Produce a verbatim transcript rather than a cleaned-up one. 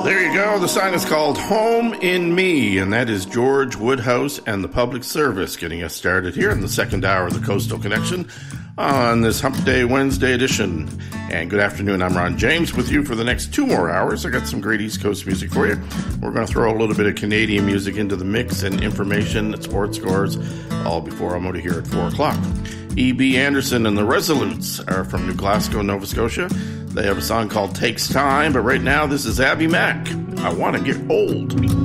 There you go. The song is called Home in Me, and that is George Woodhouse and the Public Service getting us started here in the second hour of the Coastal Connection on this Hump Day Wednesday edition. And good afternoon, I'm Ron James with you for the next two more hours. I got some great East Coast music for you. We're going to throw a little bit of Canadian music into the mix and information, sports scores, all before I'm out of here at four o'clock. E B. Anderson and the Resolutes are from New Glasgow, Nova Scotia. They have a song called Takes Time, but right now this is Abby Mack. I Want to Get Old.